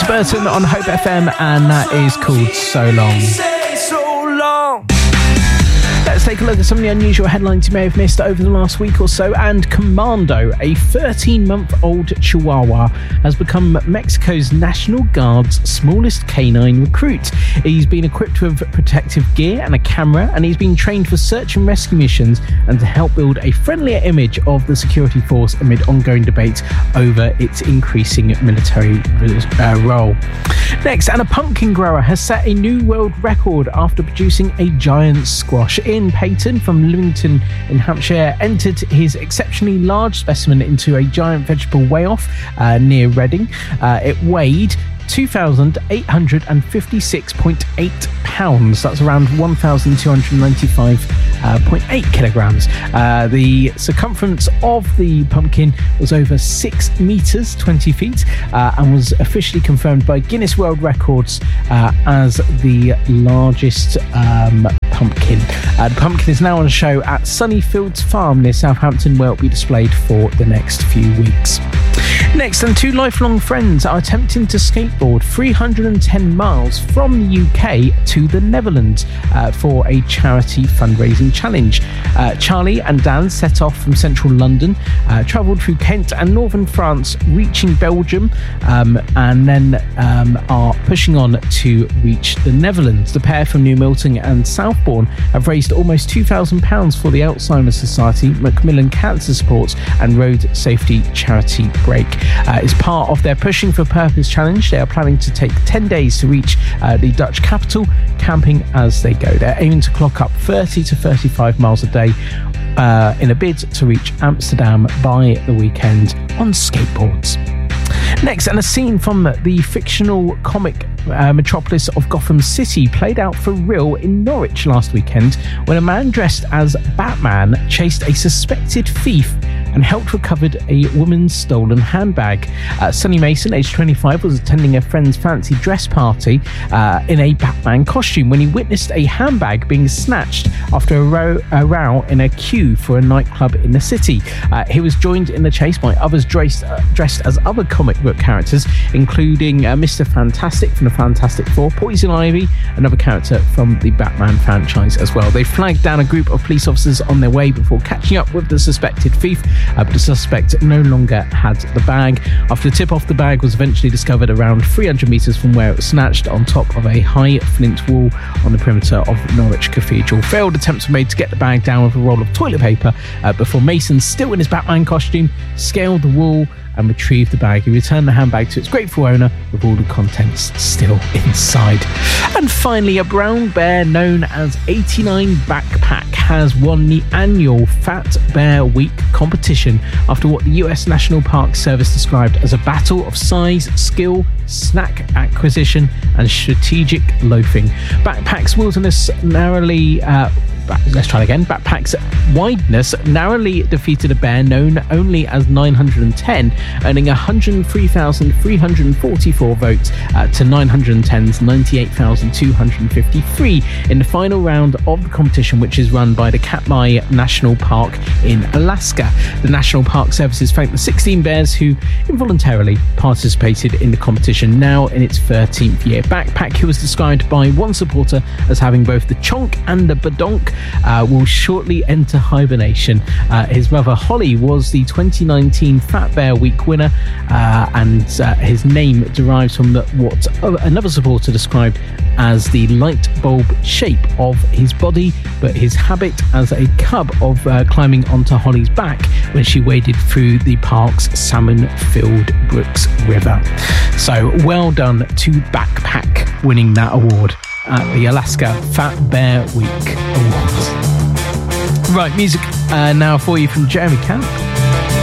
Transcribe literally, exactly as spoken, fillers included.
Burton on Hope F M, and that is called So Long. Let's take a look at some of the unusual headlines you may have missed over the last week or so. And Commando, a thirteen-month-old Chihuahua, has become Mexico's National Guard's smallest canine recruit. He's been equipped with protective gear and a camera, and he's been trained for search and rescue missions and to help build a friendlier image of the security force amid ongoing debate over its increasing military uh, role. Next, and a pumpkin grower has set a new world record after producing a giant squash. Ian Payton from Lymington in Hampshire entered his exceptionally large specimen into a giant vegetable weigh-off uh, near Reading. Uh, it weighed two thousand eight hundred fifty-six point eight pounds. That's around one thousand two hundred ninety-five point eight kilograms. Uh, the circumference of the pumpkin was over six meters, twenty feet, uh, and was officially confirmed by Guinness World Records uh, as the largest um, pumpkin. Uh, the pumpkin is now on show at Sunnyfields Farm near Southampton, where it will be displayed for the next few weeks. Next, and two lifelong friends are attempting to skateboard three hundred ten miles from the U K to the Netherlands uh, for a charity fundraising challenge. Uh, Charlie and Dan set off from central London, uh, travelled through Kent and northern France, reaching Belgium, um, and then um, are pushing on to reach the Netherlands. The pair from New Milton and Southbourne have raised almost two thousand pounds for the Alzheimer's Society, Macmillan Cancer Support and Road Safety Charity Break. Uh, as part of their Pushing for Purpose challenge, they are planning to take ten days to reach uh, the Dutch capital, camping as they go. They're aiming to clock up thirty to thirty-five miles a day uh, in a bid to reach Amsterdam by the weekend on skateboards. Next, and a scene from the fictional comic uh, metropolis of Gotham City played out for real in Norwich last weekend when a man dressed as Batman chased a suspected thief and helped recover a woman's stolen handbag. Uh, Sonny Mason, aged twenty-five, was attending a friend's fancy dress party uh, in a Batman costume when he witnessed a handbag being snatched after a row, a row in a queue for a nightclub in the city. Uh, he was joined in the chase by others dressed, uh, dressed as other comic book characters, including uh, Mister Fantastic from the Fantastic Four, Poison Ivy, another character from the Batman franchise as well. They flagged down a group of police officers on their way before catching up with the suspected thief, uh, but the suspect no longer had the bag. After the tip-off, the bag was eventually discovered around three hundred metres from where it was snatched on top of a high flint wall on the perimeter of Norwich Cathedral. Failed attempts were made to get the bag down with a roll of toilet paper uh, before Mason, still in his Batman costume, scaled the wall and retrieved the bag. He returned the handbag to its grateful owner with all the contents still inside. And finally, a brown bear known as eighty-nine Backpack has won the annual Fat Bear Week competition after what the U S National Park Service described as a battle of size, skill, snack acquisition and strategic loafing. Backpack's wilderness narrowly uh, Let's try again. Backpack's wideness narrowly defeated a bear known only as nine hundred ten, earning one hundred three thousand three hundred forty-four votes uh, to nine hundred ten's ninety-eight thousand two hundred fifty-three in the final round of the competition, which is run by the Katmai National Park in Alaska. The National Park Services thanked the sixteen bears who involuntarily participated in the competition, now in its thirteenth year. Backpack, who was described by one supporter as having both the chonk and the badonk, Uh, will shortly enter hibernation. Uh, his mother Holly was the twenty nineteen Fat Bear Week winner, uh, and uh, his name derives from the, what another supporter described as the light bulb shape of his body, but his habit as a cub of uh, climbing onto Holly's back when she waded through the park's salmon-filled Brooks River. So well done to Backpack winning that award at the Alaska Fat Bear Week Awards. Right, music uh, now for you from Jeremy Camp